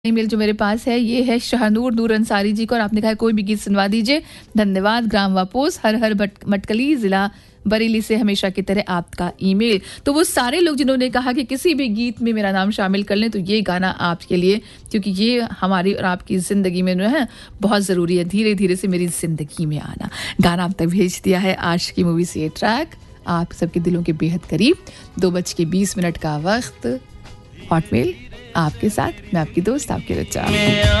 Email जो मेरे पास है ये है शाहनूर नूर अंसारी जी को और आपने कहा कोई भी गीत सुनवा दीजिए। धन्यवाद। ग्राम वापोस हर हर मटकली जिला बरेली से हमेशा की तरह आपका ईमेल। तो वो सारे लोग जिन्होंने कहा कि किसी भी गीत में मेरा नाम शामिल कर लें तो ये गाना आपके लिए, क्योंकि ये हमारी और आपकी ज़िंदगी में जो है बहुत ज़रूरी है धीरे धीरे से मेरी ज़िंदगी में आना। गाना आप तक भेज दिया है आशिकी की मूवी से ये ट्रैक आप सबके दिलों के बेहद करीब। 2:20 का वक्त। हॉटमेल आपके साथ, मैं आपकी दोस्त आपकी रचा।